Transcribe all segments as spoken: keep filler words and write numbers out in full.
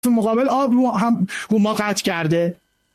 مقابل آب رو هم رو ما قطع کرده.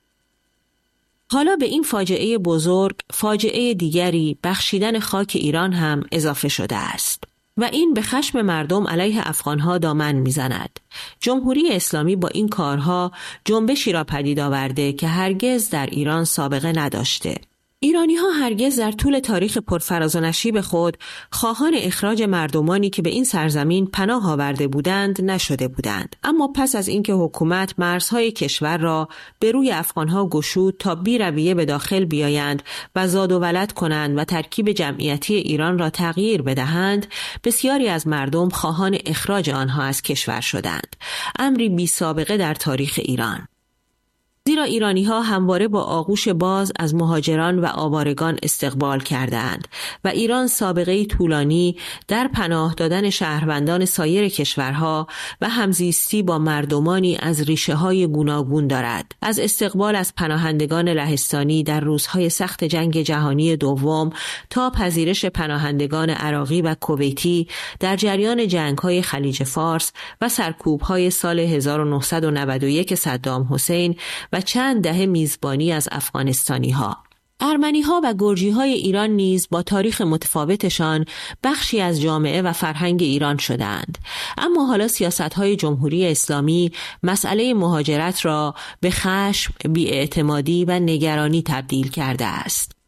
حالا به این فاجعه بزرگ فاجعه دیگری، بخشیدن خاک ایران هم اضافه شده است و این به خشم مردم علیه افغانها دامن میزند. جمهوری اسلامی با این کارها جنبشی را پدید آورده که هرگز در ایران سابقه نداشته. ایرانی ها هرگز در طول تاریخ پرفراز و نشیب خود خواهان اخراج مردمانی که به این سرزمین پناه آورده بودند نشده بودند. اما پس از اینکه حکومت مرزهای کشور را به روی افغانها گشود تا بی رویه به داخل بیایند و زاد و ولد کنند و ترکیب جمعیتی ایران را تغییر بدهند، بسیاری از مردم خواهان اخراج آنها از کشور شدند. امری بی سابقه در تاریخ ایران. زیرا ایرانی ها همواره با آغوش باز از مهاجران و آوارگان استقبال کردند و ایران سابقه طولانی در پناه دادن شهروندان سایر کشورها و همزیستی با مردمانی از ریشه های گوناگون دارد. از استقبال از پناهندگان لهستانی در روزهای سخت جنگ جهانی دوم تا پذیرش پناهندگان عراقی و کویتی در جریان جنگ‌های خلیج فارس و سرکوب‌های سال هزار و نهصد و نود و یک صدام حسین و چند دهه میزبانی از افغانستانی ها. ارمنی ها و گرجی های ایران نیز با تاریخ متفاوتشان بخشی از جامعه و فرهنگ ایران شدند. اما حالا سیاست های جمهوری اسلامی مسئله مهاجرت را به خشم، بی‌اعتمادی و نگرانی تبدیل کرده است.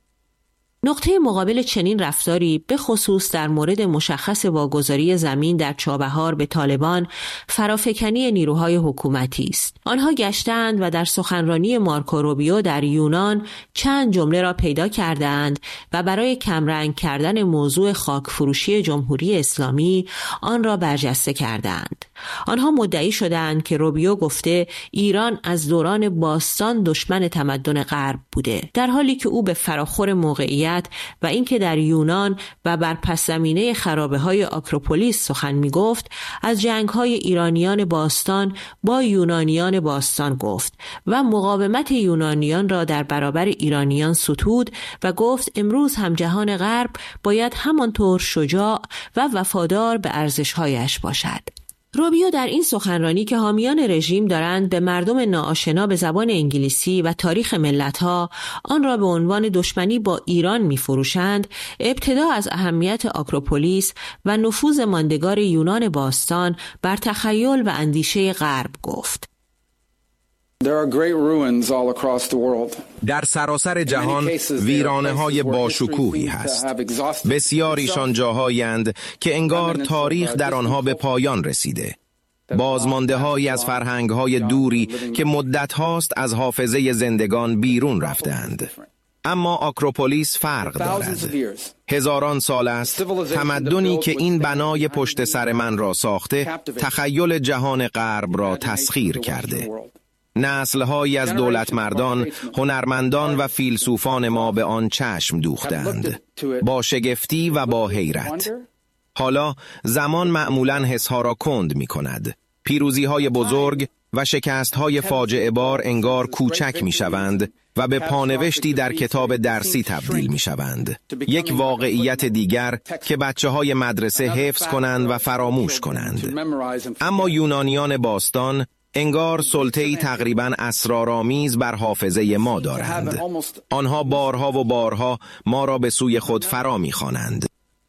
نقطه مقابل چنین رفتاری به خصوص در مورد مشخص واگذاری زمین در چابهار به طالبان فرافکنی نیروهای حکومتی است. آنها گشتند و در سخنرانی مارکو روبیو در یونان چند جمله را پیدا کردند و برای کمرنگ کردن موضوع خاک فروشی جمهوری اسلامی آن را برجسته کردند. آنها مدعی شدند که روبیو گفته ایران از دوران باستان دشمن تمدن غرب بوده، در حالی که او به فراخور موقعیت و اینکه در یونان و بر پس زمینه خرابه های آکروپولیس سخن می گفت از جنگ های ایرانیان باستان با یونانیان باستان گفت و مقاومت یونانیان را در برابر ایرانیان ستود و گفت امروز هم جهان غرب باید همانطور شجاع و وفادار به ارزش‌هایش باشد. روبیو در این سخنرانی که حامیان رژیم دارند به مردم ناآشنا به زبان انگلیسی و تاریخ ملت‌ها آن را به عنوان دشمنی با ایران می‌فروشند، ابتدا از اهمیت آکروپولیس و نفوذ ماندگار یونان باستان بر تخیل و اندیشه غرب گفت. در سراسر جهان ویرانه‌های باشکوهی هست. بسیاریشان جاهایی اند که انگار تاریخ در آنها به پایان رسیده. بازمانده‌هایی از فرهنگ‌های دوری که مدت هاست از حافظه زندگان بیرون رفتند. اما آکروپولیس فرق دارد. هزاران سال است تمدنی که این بنای پشت سر من را ساخته تخیل جهان غرب را تسخیر کرده. نسل‌هایی از دولتمردان، هنرمندان و فیلسوفان ما به آن چشم دوختند، با شگفتی و با حیرت. حالا زمان معمولاً حسها را کند می کند. پیروزی‌های بزرگ و شکست‌های فاجعه بار انگار کوچک می شوند و به پانوشتی در کتاب درسی تبدیل می شوند. یک واقعیت دیگر که بچه‌های مدرسه حفظ کنند و فراموش کنند. اما یونانیان باستان انگار سلطه‌ای تقریباً اسرارآمیز بر حافظه ما دارند. آنها بارها و بارها ما را به سوی خود فرا می‌خوانند.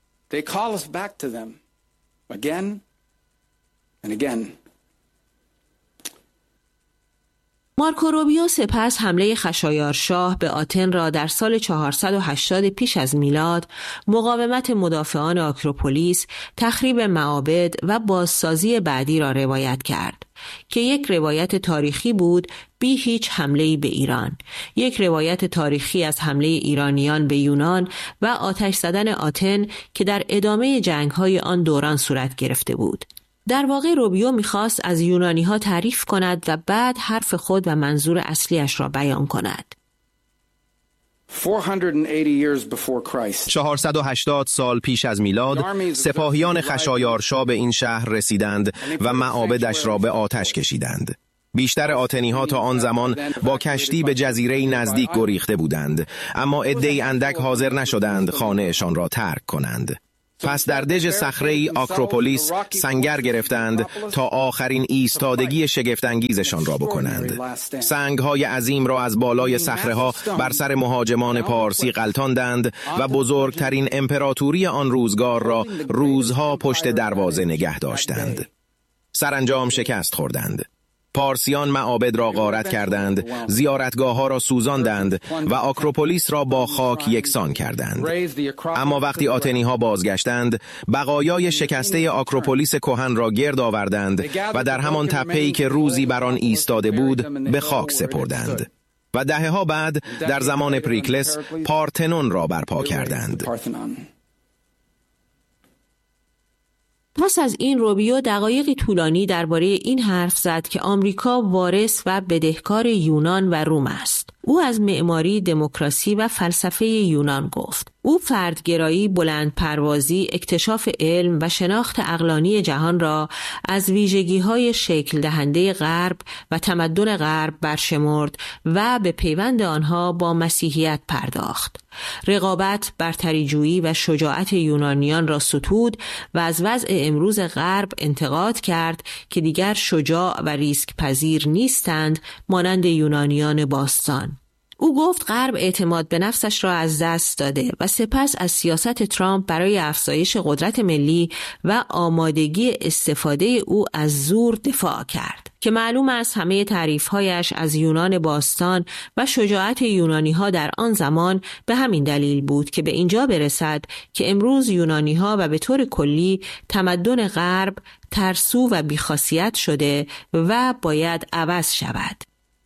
مارکو روبیو سپس حمله خشایارشاه به آتن را در سال چهارصد و هشتاد پیش از میلاد، مقاومت مدافعان آکروپولیس، تخریب معابد و بازسازی بعدی را روایت کرد که یک روایت تاریخی بود بی هیچ حمله‌ای به ایران، یک روایت تاریخی از حمله ایرانیان به یونان و آتش زدن آتن که در ادامه جنگ‌های آن دوران صورت گرفته بود. در واقع روبیو می‌خواست از یونانی‌ها تعریف کند و بعد حرف خود و منظور اصلیش را بیان کند. چهارصد و هشتاد سال پیش از میلاد سپاهیان خشایارشا به این شهر رسیدند و معابدش را به آتش کشیدند. بیشتر آتنی‌ها تا آن زمان با کشتی به جزیره نزدیک گریخته بودند، اما عده‌ای اندک حاضر نشدند خانه‌شان را ترک کنند. پس در دژ صخره‌ای آکروپولیس سنگر گرفتند تا آخرین ایستادگی شگفت‌انگیزشان را بکنند. سنگ‌های عظیم را از بالای صخره‌ها بر سر مهاجمان پارسی غلطاندند و بزرگترین امپراتوری آن روزگار را روزها پشت دروازه نگه داشتند. سرانجام شکست خوردند. پارسیان معابد را غارت کردند، زیارتگاه‌ها را سوزاندند و آکروپولیس را با خاک یکسان کردند. اما وقتی آتنی‌ها بازگشتند، بقایای شکسته آکروپولیس کهن را گرد آوردند و در همان تپه‌ای که روزی بر آن ایستاده بود به خاک سپردند. و دهه‌ها بعد در زمان پریکلس پارتنون را برپا کردند. پس از این روبیو دقایقی طولانی درباره این حرف زد که آمریکا وارث و بدهکار یونان و روم است. او از معماری، دموکراسی و فلسفه یونان گفت. او فردگرایی، بلند پروازی، اکتشاف علم و شناخت عقلانی جهان را از ویژگی‌های شکل دهنده غرب و تمدن غرب برشمرد و به پیوند آنها با مسیحیت پرداخت. رقابت، برتری‌جویی و شجاعت یونانیان را ستود و از وضع امروز غرب انتقاد کرد که دیگر شجاع و ریسک پذیر نیستند مانند یونانیان باستان. او گفت غرب اعتماد به نفسش را از دست داده و سپس از سیاست ترامپ برای افزایش قدرت ملی و آمادگی استفاده او از زور دفاع کرد که معلوم است همه تعریف‌هایش از یونان باستان و شجاعت یونانی‌ها در آن زمان به همین دلیل بود که به اینجا برسد که امروز یونانی‌ها و به طور کلی تمدن غرب ترسو و بی‌خاصیت شده و باید عوض شود.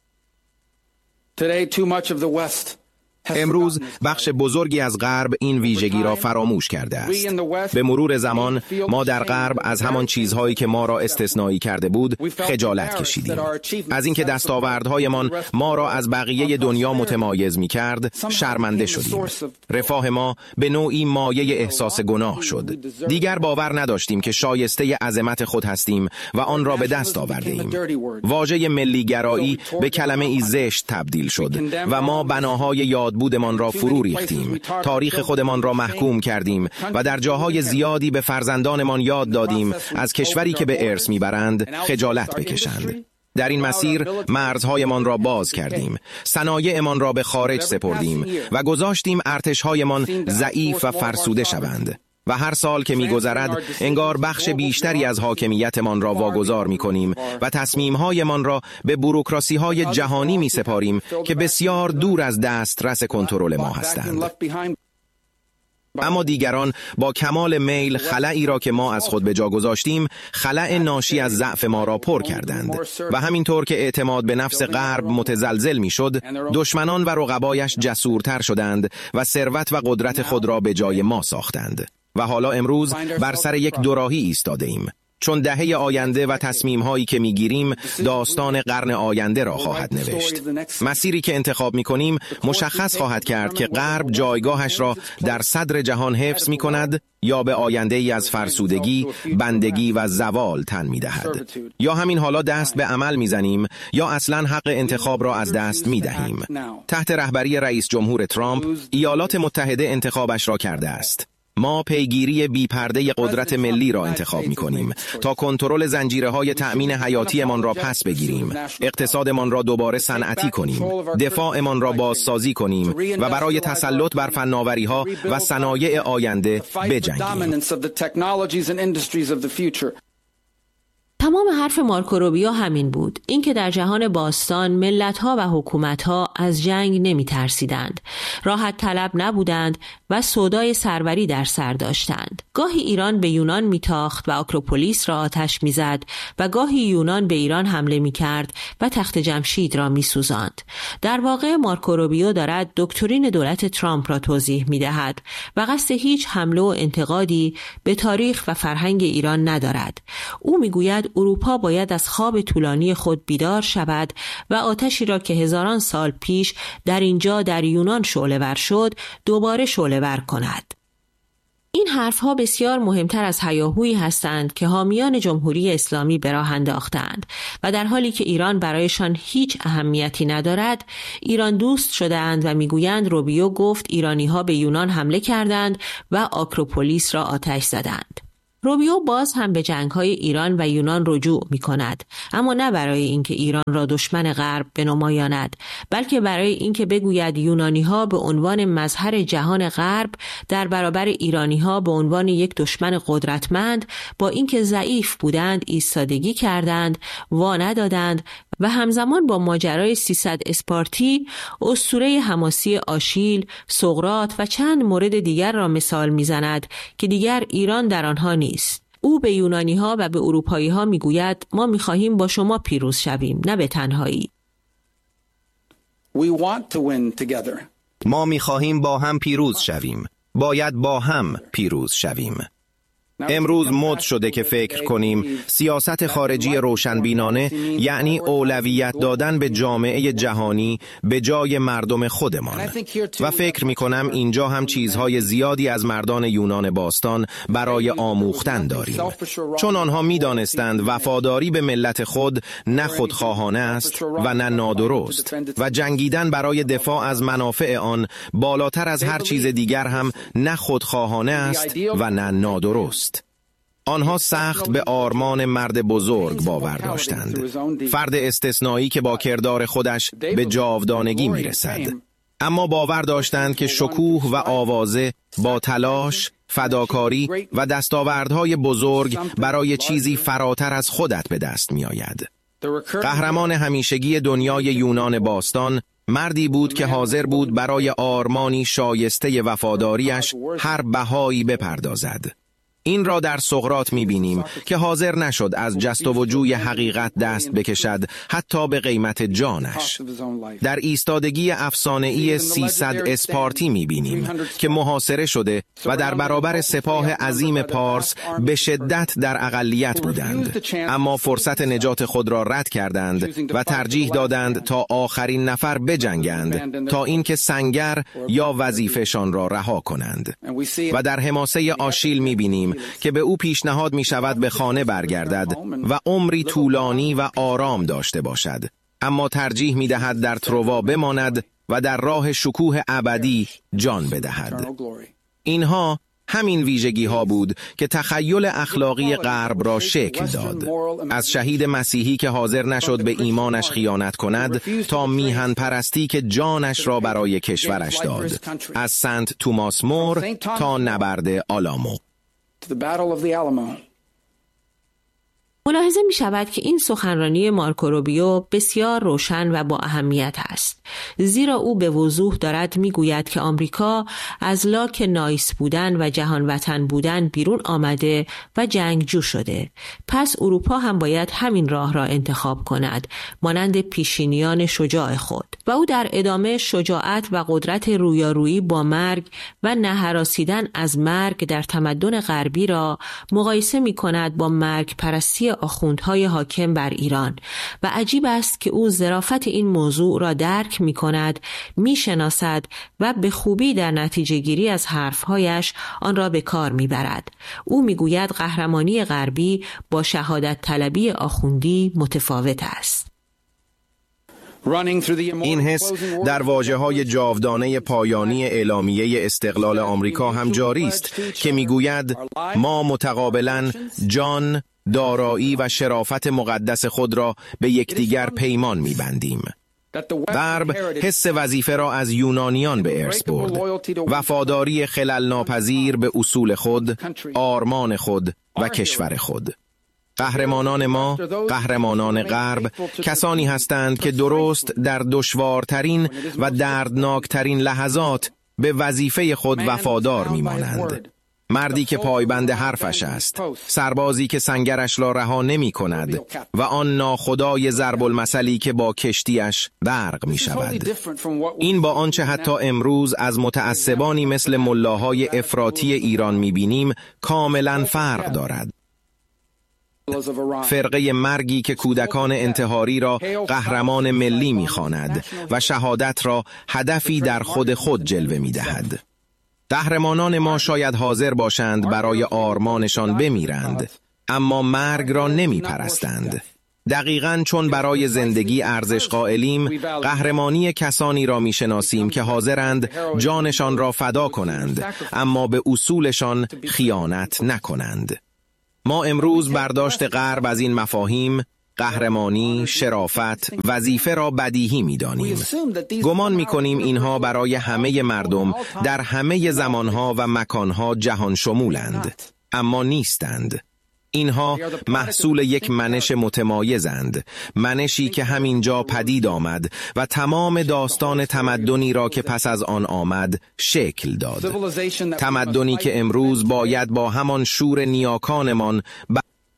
Today, too much of the West امروز بخش بزرگی از غرب این ویژگی را فراموش کرده است. به مرور زمان ما در غرب از همان چیزهایی که ما را استثنایی کرده بود خجالت کشیدیم. از اینکه دستاوردهایمان ما را از بقیه دنیا متمایز می کرد شرمنده شدیم. رفاه ما به نوعی مایه احساس گناه شد. دیگر باور نداشتیم که شایسته عظمت خود هستیم و آن را به دست آورده ایم. واژه ملیگرایی به کلمه ای زشت تبدیل شد و ما بناهای یاد بودمان را فرو ریختیم، تاریخ خودمان را محکوم کردیم و در جاهای زیادی به فرزندانمان یاد دادیم از کشوری که به ارث میبرند خجالت بکشند. در این مسیر مرزهایمان را باز کردیم، صنایعمان را به خارج سپردیم و گذاشتیم ارتشهایمان ضعیف و فرسوده شوند. و هر سال که می‌گذرد انگار بخش بیشتری از حاکمیتمان را واگذار می‌کنیم و تصمیم‌هایمان را به بوروکراسی‌های جهانی می‌سپاریم که بسیار دور از دسترس کنترل ما هستند. اما دیگران با کمال میل خلأی را که ما از خود به جا گذاشتیم، خلأ ناشی از ضعف ما را پر کردند و همینطور که اعتماد به نفس غرب متزلزل می‌شد، دشمنان و رقبایش جسورتر شدند و ثروت و قدرت خود را به جای ما ساختند. و حالا امروز بر سر یک دوراهی ایستاده ایم، چون دهه آینده و تصمیم‌هایی که می‌گیریم داستان قرن آینده را خواهد نوشت. مسیری که انتخاب می‌کنیم مشخص خواهد کرد که غرب جایگاهش را در صدر جهان حفظ می‌کند یا به آینده‌ای از فرسودگی، بندگی و زوال تن می‌دهد. یا همین حالا دست به عمل می‌زنیم یا اصلاً حق انتخاب را از دست می‌دهیم. تحت رهبری رئیس جمهور ترامپ، ایالات متحده انتخابش را کرده است. ما پیگیری بی‌پرده قدرت ملی را انتخاب می‌کنیم تا کنترل زنجیره‌های تأمین حیاتیمان را پس بگیریم، اقتصادمان را دوباره صنعتی کنیم، دفاعمان را بازسازی کنیم و برای تسلط بر فناوری‌ها و صنایع آینده بجنگیم. تمام حرف مارکو روبیو همین بود، اینکه در جهان باستان ملت‌ها و حکومت‌ها از جنگ نمی‌ترسیدند، راحت طلب نبودند و سودای سروری در سر داشتند. گاهی ایران به یونان می‌تاخت و آکروپولیس را آتش می‌زد و گاهی یونان به ایران حمله می‌کرد و تخت جمشید را می‌سوزاند. در واقع مارکو روبیو دارد دکترین دولت ترامپ را توضیح می‌دهد و قصد هیچ حمله و انتقادی به تاریخ و فرهنگ ایران ندارد. او می‌گوید اروپا باید از خواب طولانی خود بیدار شود و آتشی را که هزاران سال پیش در اینجا در یونان شعله‌ور شد دوباره شعله‌ور کند. این حرفها بسیار مهمتر از هیاهویی هستند که حامیان جمهوری اسلامی به راه انداختند و در حالی که ایران برایشان هیچ اهمیتی ندارد، ایران دوست شدند و میگویند روبیو گفت ایرانی‌ها به یونان حمله کردند و آکروپولیس را آتش زدند. روبیو باز هم به جنگ‌های ایران و یونان رجوع می‌کند، اما نه برای اینکه ایران را دشمن غرب بنمایاند، بلکه برای اینکه بگوید یونانی‌ها به عنوان مظهر جهان غرب در برابر ایرانی‌ها به عنوان یک دشمن قدرتمند با اینکه ضعیف بودند ایستادگی کردند، وا ندادند و همزمان با ماجرای سیصد اسپارتی اسطوره حماسی آشیل، سقراط و چند مورد دیگر را مثال می‌زند که دیگر ایران در آنها نیست. او به یونانی‌ها و به اروپایی‌ها می‌گوید ما می‌خواهیم با شما پیروز شویم، نه به تنهایی. ما می‌خواهیم با هم پیروز شویم. باید با هم پیروز شویم. امروز مد شده که فکر کنیم سیاست خارجی روشنبینانه یعنی اولویت دادن به جامعه جهانی به جای مردم خودمان و فکر می کنم اینجا هم چیزهای زیادی از مردان یونان باستان برای آموختن داریم، چون آنها می دانستند وفاداری به ملت خود نه خودخواهانه است و نه نادرست و جنگیدن برای دفاع از منافع آن بالاتر از هر چیز دیگر هم نه خودخواهانه است و نه نادرست. آنها سخت به آرمان مرد بزرگ باور داشتند، فرد استثنایی که با کردار خودش به جاودانگی میرسد، اما باور داشتند که شکوه و آوازه با تلاش، فداکاری و دستاوردهای بزرگ برای چیزی فراتر از خودت به دست می آید. قهرمان همیشگی دنیای یونان باستان مردی بود که حاضر بود برای آرمانی شایسته وفاداریش هر بهایی بپردازد. این را در سقراط می‌بینیم که حاضر نشد از جست و جوی حقیقت دست بکشد حتی به قیمت جانش. در ایستادگی افسانه‌ای سیصد اسپارتی می‌بینیم که محاصره شده و در برابر سپاه عظیم پارس به شدت در اقلیت بودند، اما فرصت نجات خود را رد کردند و ترجیح دادند تا آخرین نفر بجنگند تا اینکه سنگر یا وظیفه‌شان را رها کنند. و در حماسه آشیل می‌بینیم که به او پیشنهاد می شود به خانه برگردد و عمری طولانی و آرام داشته باشد، اما ترجیح می دهد در تروا بماند و در راه شکوه ابدی جان بدهد. اینها همین ویژگی ها بود که تخیل اخلاقی غرب را شکل داد، از شهید مسیحی که حاضر نشد به ایمانش خیانت کند تا میهن پرستی که جانش را برای کشورش داد، از سنت توماس مور تا نبرد آلامو. ملاحظه می شود که این سخنرانی مارکو روبیو بسیار روشن و با اهمیت است، زیرا او به وضوح دارد می گوید که آمریکا از لاک نایس بودن و جهان وطن بودن بیرون آمده و جنگجو شده. پس اروپا هم باید همین راه را انتخاب کند، مانند پیشینیان شجاع خود. و او در ادامه شجاعت و قدرت رویارویی با مرگ و نه هراسیدن از مرگ در تمدن غربی را مقایسه می کند با مرگ پرستی آخوندهای حاکم بر ایران و عجیب است که او ظرافت این موضوع را درک می کند، می شناسد و به خوبی در نتیجه گیری از حرفهایش آن را به کار می برد. او می گوید قهرمانی غربی با شهادت طلبی آخوندی متفاوت است. این حس در واژه‌های جاودانه پایانی اعلامیه استقلال آمریکا هم جاری است که میگوید ما متقابلاً جان، دارایی و شرافت مقدس خود را به یکدیگر پیمان می‌بندیم. غرب حس وظیفه را از یونانیان به ارث برد، وفاداری خلل ناپذیر به اصول خود، آرمان خود و کشور خود. قهرمانان ما، قهرمانان غرب، کسانی هستند که درست در دشوارترین و دردناکترین لحظات به وظیفه خود وفادار میمانند. مردی که پایبند حرفش است، سربازی که سنگرش را رها نمی کند و آن ناخدای ضرب المثلی که با کشتیش غرق می شود. این با آنچه حتی امروز از متعصبانی مثل ملاهای افراطی ایران می بینیم کاملا فرق دارد. فرقه مرگی که کودکان انتحاری را قهرمان ملی می‌خواند و شهادت را هدفی در خود خود جلوه می‌دهد. قهرمانان ما شاید حاضر باشند برای آرمانشان بمیرند، اما مرگ را نمی پرستند. دقیقاً چون برای زندگی ارزش قائلیم، قهرمانی کسانی را می شناسیم که حاضرند جانشان را فدا کنند، اما به اصولشان خیانت نکنند. ما امروز برداشت غرب از این مفاهیم، قهرمانی، شرافت، وظیفه را بدیهی می دانیم. گمان می کنیم اینها برای همه مردم در همه زمانها و مکانها جهان شمولند، اما نیستند. اینها محصول یک منش متمایزند، منشی که همینجا پدید آمد و تمام داستان تمدنی را که پس از آن آمد شکل داد. تمدنی که امروز باید با همان شور نیاکانمان ب...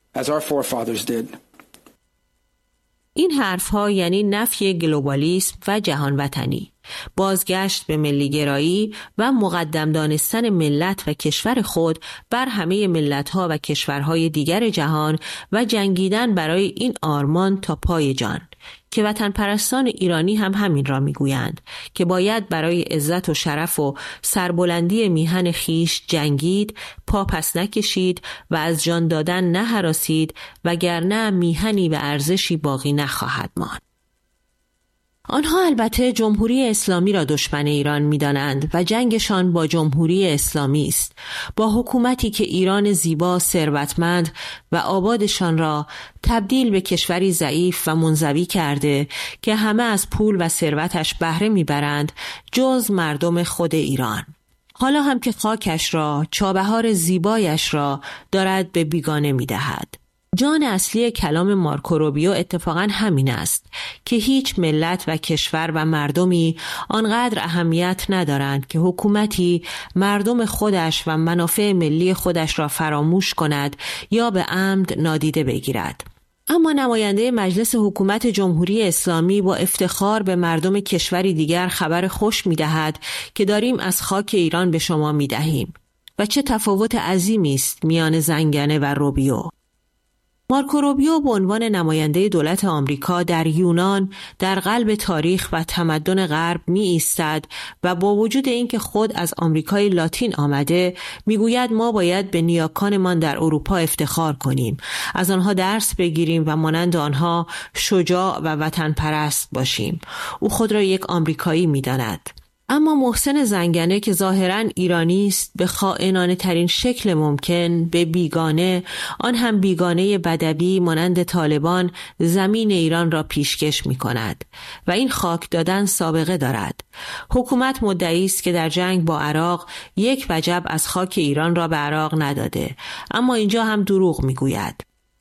این حرفها یعنی نفی گلوبالیسم و جهان وطنی، بازگشت به ملیگرایی و مقدم دانستن ملت و کشور خود بر همه ملت‌ها و کشورهای دیگر جهان و جنگیدن برای این آرمان تا پای جان، که وطن پرستان ایرانی هم همین را میگویند که باید برای عزت و شرف و سربلندی میهن خیش جنگید، پا پس نکشید و از جان دادن نهراسید، وگرنه میهنی و ارزشی باقی نخواهد ماند. آنها البته جمهوری اسلامی را دشمن ایران می‌دانند و جنگشان با جمهوری اسلامی است، با حکومتی که ایران زیبا، ثروتمند و آبادشان را تبدیل به کشوری ضعیف و منزوی کرده که همه از پول و ثروتش بهره می‌برند جز مردم خود ایران. حالا هم که خاکش را، چابهار زیبایش را دارد به بیگانه می‌دهد. جان اصلی کلام مارکو روبیو اتفاقاً همین است که هیچ ملت و کشور و مردمی آنقدر اهمیت ندارند که حکومتی مردم خودش و منافع ملی خودش را فراموش کند یا به عمد نادیده بگیرد. اما نماینده مجلس حکومت جمهوری اسلامی با افتخار به مردم کشوری دیگر خبر خوش می‌دهد که داریم از خاک ایران به شما می‌دهیم. و چه تفاوت عظیمی است میان زنگنه و روبیو. مارکو روبیو به عنوان نماینده دولت آمریکا در یونان در قلب تاریخ و تمدن غرب می ایستد و با وجود اینکه خود از آمریکای لاتین آمده میگوید ما باید به نیاکانمان در اروپا افتخار کنیم، از آنها درس بگیریم و مانند آنها شجاع و وطن پرست باشیم. او خود را یک آمریکایی می داند. اما محسن زنگنه که ظاهراً ایرانی است به خائنانه ترین شکل ممکن به بیگانه، آن هم بیگانه بدوی مانند طالبان، زمین ایران را پیشکش می کند و این خاک دادن سابقه دارد. حکومت مدعی است که در جنگ با عراق یک وجب از خاک ایران را به عراق نداده، اما اینجا هم دروغ می گوید.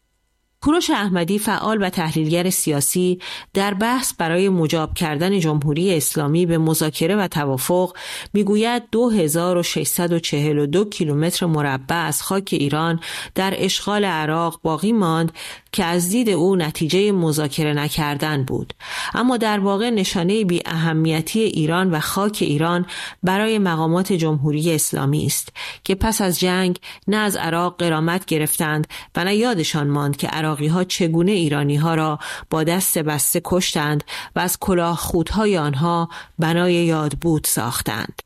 کوروش احمدی، فعال و تحلیلگر سیاسی، در بحث برای مجاب کردن جمهوری اسلامی به مذاکره و توافق میگوید دو هزار و ششصد و چهل و دو کیلومتر مربع از خاک ایران در اشغال عراق باقی ماند که از دید او نتیجه مذاکره نکردن بود، اما در واقع نشانه بی اهمیتی ایران و خاک ایران برای مقامات جمهوری اسلامی است که پس از جنگ نه از عراق غرامت گرفتند و نه یادشان ماند که عراقی ها چگونه ایرانی ها را با دست بسته کشتند و از کلاه خودهای آنها بنای یادبود ساختند.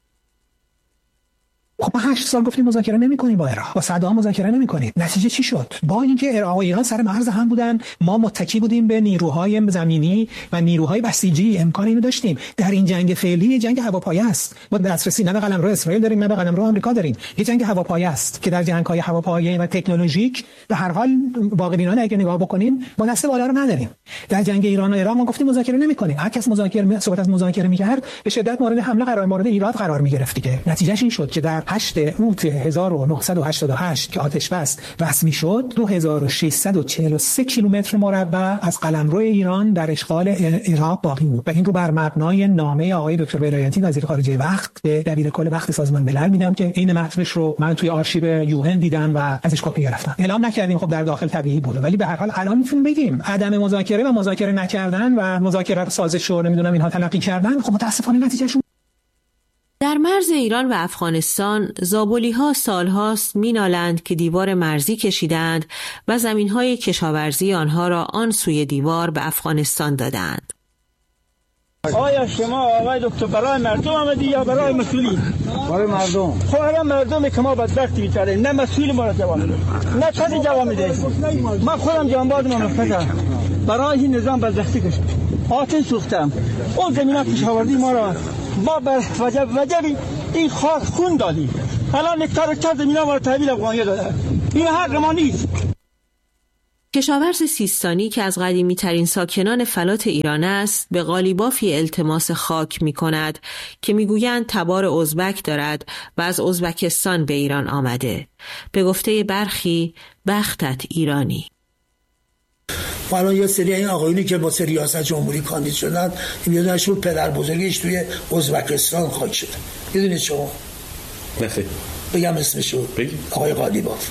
خب ما هشت سال گفتیم مذاکره نمی‌کنیم با عراق، با صدام مذاکره نمی‌کنیم. نتیجه چی شد؟ با اینکه عراق و ایران سر مرز هم بودن، ما متکی بودیم به نیروهای زمینی و نیروهای بسیجی، امکان اینو داشتیم. در این جنگ فعلی جنگ هواپایه است. ما دسترسی نه به قلمرو اسرائیل داریم نه به قلمرو آمریکا داریم. یه جنگ هواپایه است که در جنگ‌های هواپایه و تکنولوژیک به هر حال واقعی‌بینانه اگه نگاه بکنیم با دست بالا رو نداریم. در جنگ ایران و عراق ما گفتیم مذاکره نمی‌کنیم. هر کس مذاکره صحبت از مذاکره می‌کرد به شدت مورد حمله قرار مورد ایراد قرار می‌گرفت دیگه. نتیجهش این شد که در هشت اوت هزار و نهصد و هشتاد و هشت که آتش بس رسمی شد، دو هزار و ششصد و چهل و سه کیلومتر مربع از قلمرو ایران در اشغال عراق باقی بود و این رو بر مبنای نامه آقای دکتر ولایتی وزیر خارجه وقت به دبیر کل وقت سازمان ملل میدم که این متنش رو من توی آرشیو یوهن دیدم و ازش کپی گرفتم. اعلام نکردیم، خب در داخل طبیعی بود، ولی به هر حال الان میتونیم بگیم عدم مذاکره و مذاکره نکردن و مذاکره سازش رو نمیدونم اینها تلقی کردن، خب متاسفانه نتیجهشون. در مرز ایران و افغانستان زابلی‌ها سالهاست مینالند که دیوار مرزی کشیدند و زمین‌های کشاورزی آنها را آن سوی دیوار به افغانستان دادند. آیا شما آقای دکتر برای مردم آمدی یا برای مسئولی؟ برای مردم. خب الان مردمی که ما بدبختی بیچاره، نه مسئول ما را جواب میده، نه کسی جواب میده. من خودم جانباز مملکتم، برای این نظام بدبختی کشیدم، آتش سوختم، اون زمینا کشاورزی ما را ما بر وجب وجبی این خاک خون دادیم. الان نکتار کار زمینا ما را تحویل افغانیه داده. این حق ما نیست. کشاورز سیستانی که از قدیمی ترین ساکنان فلات ایران است، به قالیبافی التماس خاک می کند که می گویند تبار ازبک دارد و از ازبکستان به ایران آمده. به گفته برخی بختت ایرانی. الان یه سری این آقایونی که با ریاست جمهوری کاندید شدن، میدونش رو پدر بزرگیش توی ازبکستان خاک شده. میدونید شما؟ نخیر. بگم اسمشو؟ بگی. آقای قالیباف.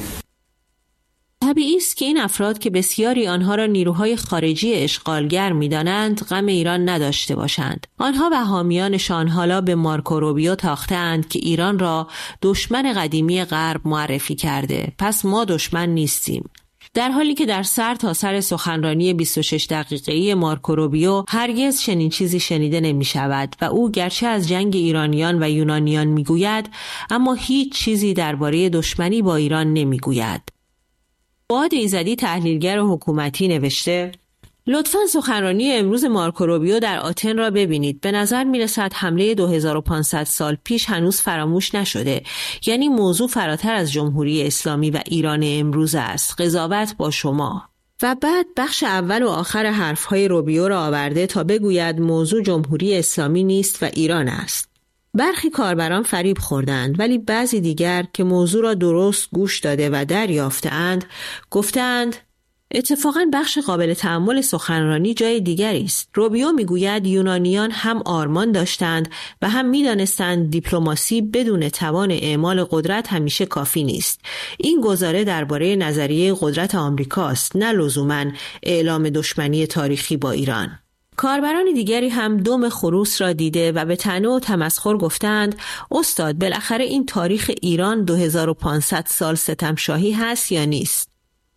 طبیعی است که این افراد که بسیاری آنها را نیروهای خارجی اشغالگر می‌دانند غم ایران نداشته باشند. آنها و حامیانشان حالا به مارکو روبیو تاختند که ایران را دشمن قدیمی غرب معرفی کرده. پس ما دشمن نیستیم. در حالی که در سر تا سر سخنرانی بیست و شش دقیقه‌ای مارکو روبیو هرگز چنین چیزی شنیده نمی شود و او گرچه از جنگ ایرانیان و یونانیان می گوید، اما هیچ چیزی درباره دشمنی با ایران نمی گوید. فؤاد ایزدی تحلیلگر حکومتی نوشته: لطفاً سخنرانی امروز مارکو روبیو در آتن را ببینید. به نظر می رسد حمله دو هزار و پانصد سال پیش هنوز فراموش نشده. یعنی موضوع فراتر از جمهوری اسلامی و ایران امروز است. قضاوت با شما. و بعد بخش اول و آخر حرفهای روبیو را آورده تا بگوید موضوع جمهوری اسلامی نیست و ایران است. برخی کاربران فریب خوردند، ولی بعضی دیگر که موضوع را درست گوش داده و دریافتند گفتند اتفاقاً بخش قابل تأمل سخنرانی جای دیگری است. روبیو میگوید یونانیان هم آرمان داشتند و هم میدانستند دیپلماسی بدون توان اعمال قدرت همیشه کافی نیست. این گزاره درباره نظریه قدرت آمریکاست، نه لزوماً اعلام دشمنی تاریخی با ایران. کاربران دیگری هم دم خروس را دیده و به طعنه و تمسخر گفتند استاد بالاخره این تاریخ ایران دو هزار و پانصد سال ستمشاهی هست یا نیست؟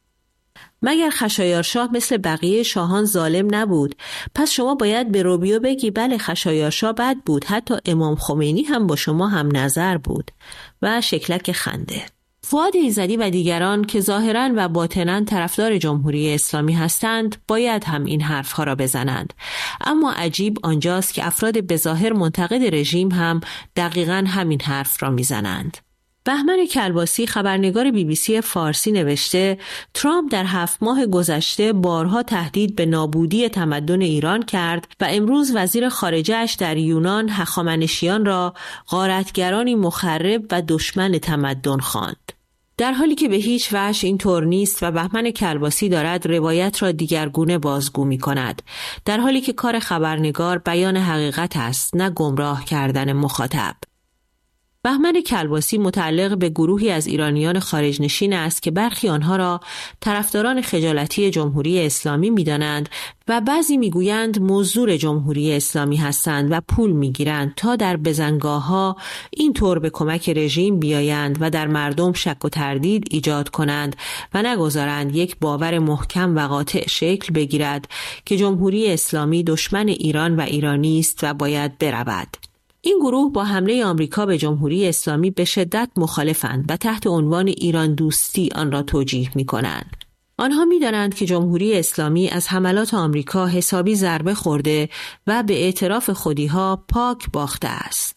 مگر خشایارشاه مثل بقیه شاهان ظالم نبود؟ پس شما باید به روبیو بگی بله خشایارشاه بد بود، حتی امام خمینی هم با شما هم نظر بود. و شکلک خنده. فؤاد ایزدی و دیگران که ظاهراً و باطناً طرفدار جمهوری اسلامی هستند باید هم این حرفها را بزنند. اما عجیب آنجاست که افراد بظاهر منتقد رژیم هم دقیقاً همین حرف را میزنند. بهمن کلباسی خبرنگار بی بی سی فارسی نوشته ترامپ در هفت ماه گذشته بارها تهدید به نابودی تمدن ایران کرد و امروز وزیر خارجه‌اش در یونان هخامنشیان را غارتگرانی مخرب و دشمن تمدن خواند. در حالی که به هیچ وجه این طور نیست و بهمن کلباسی دارد روایت را دیگرگونه بازگو می کند، در حالی که کار خبرنگار بیان حقیقت است نه گمراه کردن مخاطب. بهمن کلباسی متعلق به گروهی از ایرانیان خارج نشین است که برخی آنها را طرفداران خجالتی جمهوری اسلامی می‌دانند و بعضی می‌گویند مزدور جمهوری اسلامی هستند و پول می‌گیرند تا در بزنگاه‌ها این طور به کمک رژیم بیایند و در مردم شک و تردید ایجاد کنند و نگذارند یک باور محکم و قاطع شکل بگیرد که جمهوری اسلامی دشمن ایران و ایرانی است و باید برود. این گروه با حمله آمریکا به جمهوری اسلامی به شدت مخالفند و تحت عنوان ایران دوستی آن را توجیه می کنند. آنها می دانند که جمهوری اسلامی از حملات آمریکا حسابی ضربه خورده و به اعتراف خودیها پاک باخته است.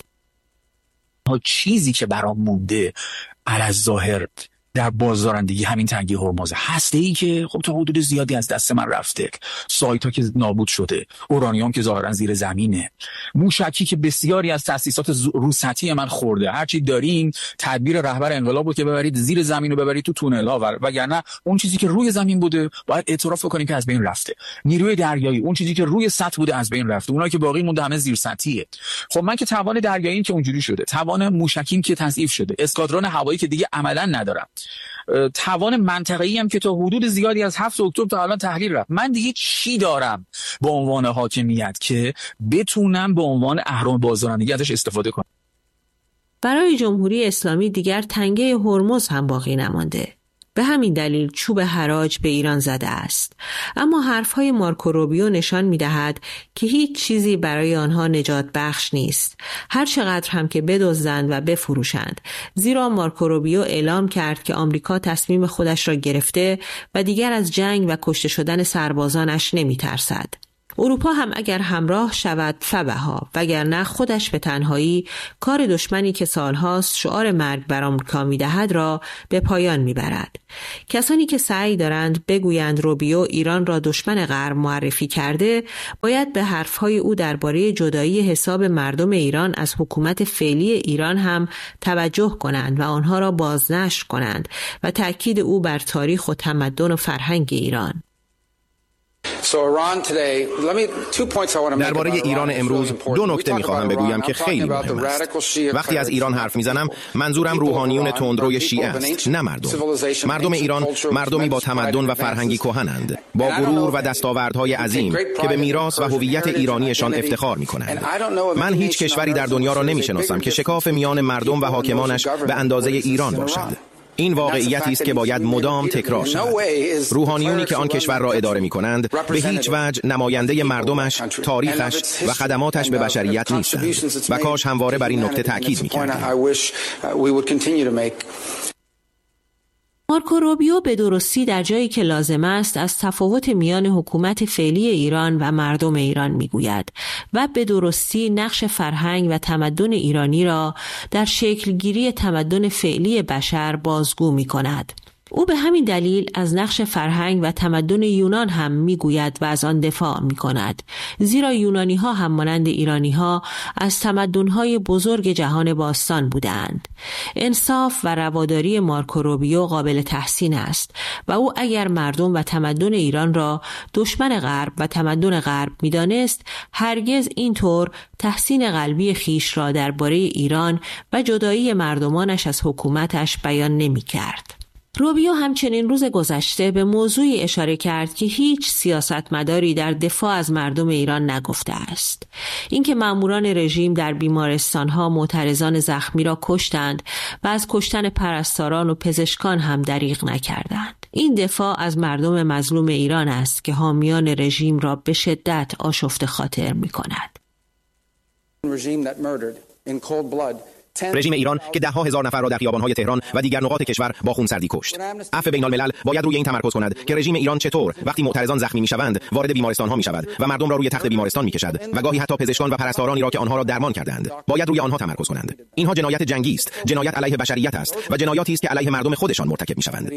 چیزی که برام مونده الظاهر در بازدارندگی همین تنگی هرمز، هسته‌ای که خب تا حدود زیادی از دست من رفته، سایت‌ها که نابود شده، اورانیوم که ظاهرا زیر زمینه، موشکی که بسیاری از تأسیسات روستی من خورده. هرچی داریم تدبیر رهبر انقلاب بود که ببرید زیر زمین و ببرید تو تونل‌ها، وگرنه اون چیزی که روی زمین بوده باید اعتراف کنیم که از بین رفته. نیروی دریایی، اون چیزی که روی سطح بوده از بین رفته. اونایی که باقی مونده همه زیر سطحیه. خب من که توان دریاییم که اونجوری شده، توان موشکیم که تضعیف شده، اسکادرون هوایی که دیگه عملاً ندارم، توان منطقه‌ای هم که تا حدود زیادی از هفت اکتبر تا الان تحلیل رفت. من دیگه چی دارم به عنوان حاکمیت که بتونم به عنوان اهرم بازدارندگی ازش استفاده کنم؟ برای جمهوری اسلامی دیگر تنگه هرمز هم باقی نمانده. به همین دلیل چوب حراج به ایران زده است. اما حرفهای مارکو روبیو نشان می‌دهد که هیچ چیزی برای آنها نجات بخش نیست، هر چقدر هم که بدزدند و بفروشند، زیرا مارکو روبیو اعلام کرد که آمریکا تصمیم خودش را گرفته و دیگر از جنگ و کشته شدن سربازانش نمی‌ترسد. اروپا هم اگر همراه شود فبها، وگرنه خودش به تنهایی کار دشمنی که سالهاست شعار مرگ بر آمریکا می‌دهد را به پایان می‌برد. کسانی که سعی دارند بگویند روبیو ایران را دشمن غرب معرفی کرده، باید به حرفهای او درباره جدایی حساب مردم ایران از حکومت فعلی ایران هم توجه کنند و آنها را بازنشر کنند و تأکید او بر تاریخ و تمدن و فرهنگ ایران. درباره ایران امروز دو نکته می‌خواهم بگویم که خیلی مهم است. وقتی از ایران حرف می‌زنم منظورم روحانیون تندروی شیعه است، نه مردم. مردم ایران مردمی با تمدن و فرهنگی کهنند، با غرور و دستاوردهای عظیم که به میراث و هویت ایرانیشان افتخار می‌کنند. من هیچ کشوری در دنیا را نمی‌شناسم که شکاف میان مردم و حاکمانش به اندازه ایران باشد. این واقعیتی است که باید مدام تکرار شود. روحانیونی که آن کشور را اداره می‌کنند به هیچ وجه نماینده مردمش، تاریخش و خدماتش به بشریت نیستند و کاش همواره بر این نکته تأکید می‌کردیم. مارکو روبیو به درستی در جایی که لازم است از تفاوت میان حکومت فعلی ایران و مردم ایران میگوید و به درستی نقش فرهنگ و تمدن ایرانی را در شکلگیری تمدن فعلی بشر بازگو میکند. او به همین دلیل از نقش فرهنگ و تمدن یونان هم میگوید و از آن دفاع میکند، زیرا یونانی ها هم مانند ایرانی ها از تمدن های بزرگ جهان باستان بودند. انصاف و رواداری مارکو روبیو قابل تحسین است و او اگر مردم و تمدن ایران را دشمن غرب و تمدن غرب میدانست، هرگز اینطور تحسین قلبی خیش را درباره ایران و جدایی مردمانش از حکومتش بیان نمیکرد. روبیو همچنین روز گذشته به موضوعی اشاره کرد که هیچ سیاستمداری در دفاع از مردم ایران نگفته است. اینکه ماموران رژیم در بیمارستانها معترضان زخمی را کشتند و از کشتن پرستاران و پزشکان هم دریغ نکردند. این دفاع از مردم مظلوم ایران است که حامیان رژیم را به شدت آشفته خاطر می‌کند. رژیم ایران که ده ها هزار نفر را در خیابان‌های تهران و دیگر نقاط کشور با خونسردی کشت. عفو بین‌الملل باید روی این تمرکز کند که رژیم ایران چطور وقتی معترضان زخمی می‌شوند وارد بیمارستان‌ها می‌شود و مردم را روی تخت بیمارستان می‌کشد و گاهی حتی پزشکان و پرستارانی را که آنها را درمان کردند باید روی آنها تمرکز کنند. اینها جنایت جنگی است، جنایت علیه بشریت است و جنایاتی است که علیه مردم خودشان مرتکب می‌شوند.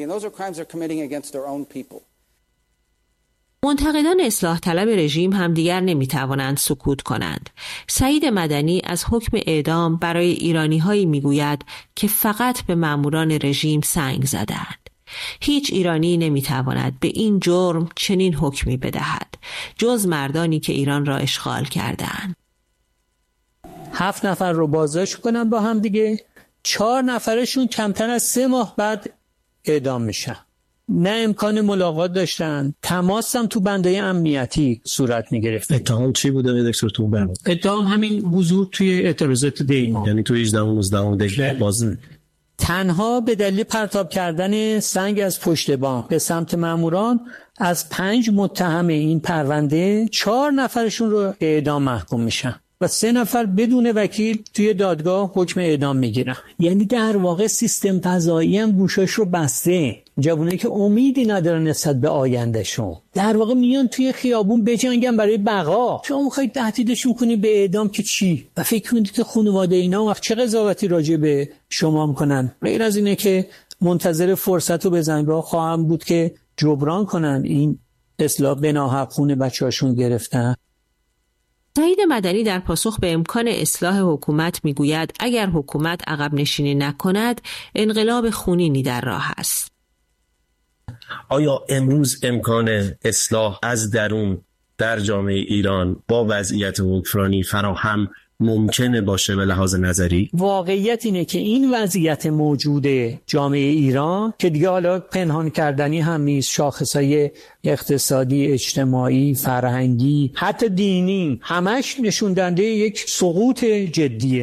منتقدان اصلاح طلب رژیم هم دیگر نمیتوانند سکوت کنند. سعید مدنی از حکم اعدام برای ایرانی‌هایی میگوید که فقط به ماموران رژیم سنگ زدند. هیچ ایرانی نمیتواند به این جرم چنین حکمی بدهد جز مردانی که ایران را اشغال کردند. هفت نفر رو بازداشت کنن با هم دیگه، چهار نفرشون کمتر از سه ماه بعد اعدام میشن. نه امکان ملاقات داشتن، تماس هم تو بندهای امنیتی صورت میگرفت. اتهام چی بوده دکتر تو بند؟ اتهام همین حضور توی اعتراضات دیما، یعنی تو هجده و نوزده دقیقه باز تنها به دلیل پرتاب کردن سنگ از پشت بام به سمت ماموران از پنج متهم این پرونده چهار نفرشون رو اعدام محکوم میشن و سه نفر بدون وکیل توی دادگاه حکم اعدام میگیرن. یعنی در واقع سیستم قضایی هم گوشاش رو بسته. جوونایی که امیدی ندارن نسبت به آیندهشون در واقع میان توی خیابون بجنگن برای بقا. شما میخواید تهدیدشون کنی به اعدام که چی؟ و فکر کنید که خانواده اینا وقت چه قضاوتی راجع به شما میکنن؟ غیر از اینه که منتظر فرصت رو بزنن با خواهم بود که جبران کنن این اصلاح به ناحق خون بچه‌هاشون گرفتن. سعید مدنی در پاسخ به امکان اصلاح حکومت میگوید اگر حکومت عقب نشینی نکند انقلاب خونینی در راه است. آیا امروز امکان اصلاح از درون در جامعه ایران با وضعیت حکمرانی فراهم ممکنه باشه به لحاظ نظری؟ واقعیت اینه که این وضعیت موجود جامعه ایران که دیگه حالا پنهان کردنی هم نیست، شاخصهای اقتصادی، اجتماعی، فرهنگی، حتی دینی همش نشون دهنده یک سقوط جدیه.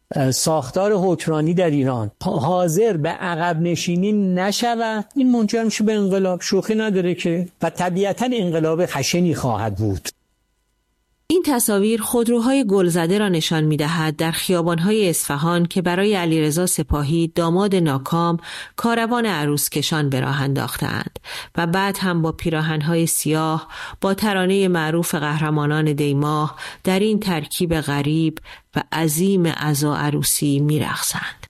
ساختار حکمرانی در ایران حاضر به عقب نشینی نشود، این منجر میشه به انقلاب. شوخی نداره که، و طبیعتا انقلاب خشنی خواهد بود. این تصاویر خودروهای گلزده را نشان می‌دهد در خیابان‌های اصفهان که برای علیرضا سپاهی داماد ناکام کاروان عروسکشان به راه انداختند و بعد هم با پیراهن‌های سیاه با ترانه معروف قهرمانان دیماه در این ترکیب غریب و عظیم عزا عروسی می‌رقصند.